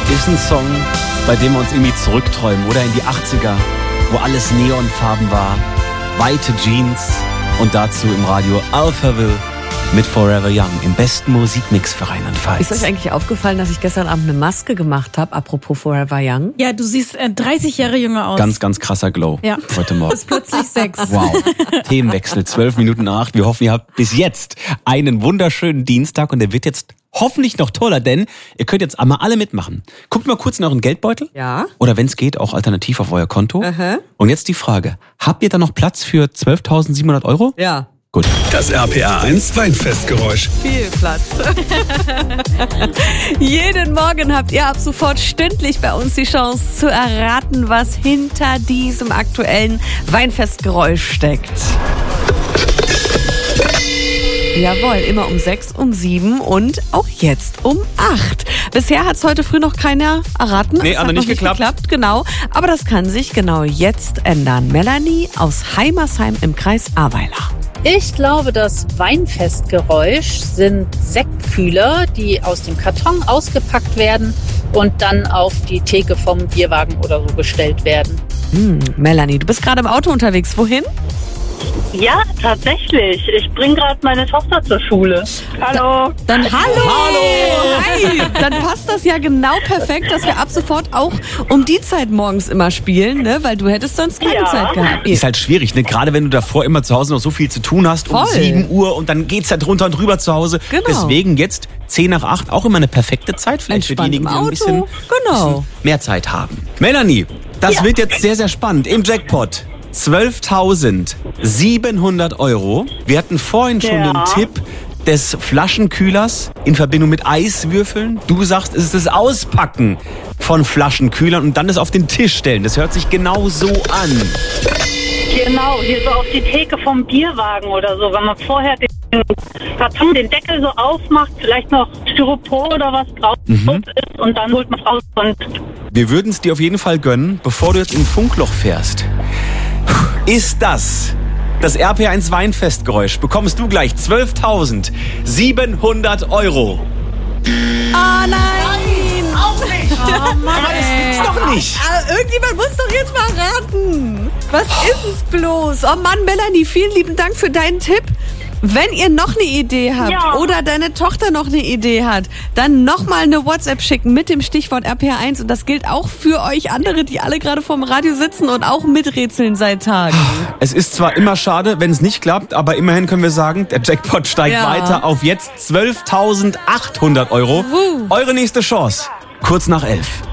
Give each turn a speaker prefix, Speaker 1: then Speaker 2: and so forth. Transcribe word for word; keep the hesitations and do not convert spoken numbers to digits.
Speaker 1: ist ein Song, bei dem wir uns irgendwie zurückträumen oder in die achtziger, wo alles neonfarben war, weite Jeans und dazu im Radio Alphaville mit Forever Young im besten Musikmix für Rheinland-Pfalz.
Speaker 2: Ist euch eigentlich aufgefallen, dass ich gestern Abend eine Maske gemacht habe, apropos Forever Young?
Speaker 3: Ja, du siehst äh, dreißig Jahre jünger aus.
Speaker 1: Ganz, ganz krasser Glow
Speaker 3: ja.
Speaker 1: heute Morgen.
Speaker 3: Du bist plötzlich sechs.
Speaker 1: Wow. Themenwechsel, zwölf Minuten nach acht. Wir hoffen, ihr habt bis jetzt einen wunderschönen Dienstag und der wird jetzt hoffentlich noch toller, denn ihr könnt jetzt einmal alle mitmachen. Guckt mal kurz in euren Geldbeutel.
Speaker 2: Ja.
Speaker 1: Oder wenn es geht, auch alternativ auf euer Konto.
Speaker 2: Aha.
Speaker 1: Und jetzt die Frage, habt ihr da noch Platz für zwölftausendsiebenhundert Euro?
Speaker 2: Ja.
Speaker 1: Gut.
Speaker 4: Das R P R eins Weinfestgeräusch.
Speaker 2: Viel Platz. Jeden Morgen habt ihr ab sofort stündlich bei uns die Chance zu erraten, was hinter diesem aktuellen Weinfestgeräusch steckt. Jawohl, immer um sechs, um sieben und auch jetzt um acht. Bisher hat es heute früh noch keiner erraten.
Speaker 1: Nee,
Speaker 2: es
Speaker 1: hat
Speaker 2: hat
Speaker 1: noch
Speaker 2: noch
Speaker 1: nicht geklappt.
Speaker 2: geklappt. Genau. Aber das kann sich genau jetzt ändern. Melanie aus Heimersheim im Kreis Ahrweiler.
Speaker 5: Ich glaube, das Weinfestgeräusch sind Sektkühler, die aus dem Karton ausgepackt werden und dann auf die Theke vom Bierwagen oder so gestellt werden.
Speaker 2: Hm, Melanie, du bist gerade im Auto unterwegs. Wohin?
Speaker 6: Ja, tatsächlich. Ich bringe gerade meine Tochter zur Schule. Hallo.
Speaker 2: Dann hallo.
Speaker 1: Hallo.
Speaker 2: Hi. Dann passt das ja genau perfekt, dass wir ab sofort auch um die Zeit morgens immer spielen, ne? Weil du hättest sonst keine
Speaker 6: Ja.
Speaker 2: Zeit gehabt.
Speaker 1: Ist halt schwierig, ne? Gerade wenn du davor immer zu Hause noch so viel zu tun hast, um
Speaker 2: Voll.
Speaker 1: sieben Uhr und dann geht's ja drunter und drüber zu Hause.
Speaker 2: Genau.
Speaker 1: Deswegen jetzt zehn nach acht auch immer eine perfekte Zeit vielleicht
Speaker 2: Entspannt
Speaker 1: für diejenigen,
Speaker 2: im
Speaker 1: die ein bisschen,
Speaker 2: Auto. Genau.
Speaker 1: bisschen mehr Zeit haben. Melanie, das
Speaker 6: Ja.
Speaker 1: wird jetzt sehr, sehr spannend. Im Jackpot zwölftausendsiebenhundert Euro. Wir hatten vorhin schon
Speaker 6: Ja.
Speaker 1: den Tipp des Flaschenkühlers in Verbindung mit Eiswürfeln. Du sagst, es ist das Auspacken von Flaschenkühlern und dann das auf den Tisch stellen. Das hört sich genau so an.
Speaker 6: Genau, hier so auf die Theke vom Bierwagen oder so. Wenn man vorher den Karton, den Deckel so aufmacht, vielleicht noch Styropor oder was drauf
Speaker 1: Mhm.
Speaker 6: ist und dann holt man raus und
Speaker 1: Wir würden es dir auf jeden Fall gönnen, bevor du jetzt in ein Funkloch fährst. Ist das das R P eins Weinfestgeräusch? Bekommst du gleich zwölftausendsiebenhundert Euro.
Speaker 2: Ah, nein.
Speaker 3: Auch nicht.
Speaker 2: Oh Mann,
Speaker 1: Das gibt's doch nicht.
Speaker 2: Ah, irgendjemand muss doch jetzt mal raten. Was ist es bloß? Oh Mann, Melanie, vielen lieben Dank für deinen Tipp. Wenn ihr noch eine Idee habt
Speaker 6: Ja.
Speaker 2: oder deine Tochter noch eine Idee hat, dann nochmal eine WhatsApp schicken mit dem Stichwort R P R eins. Und das gilt auch für euch andere, die alle gerade vorm Radio sitzen und auch miträtseln seit Tagen.
Speaker 1: Es ist zwar immer schade, wenn es nicht klappt, aber immerhin können wir sagen, der Jackpot steigt
Speaker 2: Ja.
Speaker 1: weiter auf jetzt zwölftausendachthundert Euro.
Speaker 2: Wuhu.
Speaker 1: Eure nächste Chance, kurz nach elf.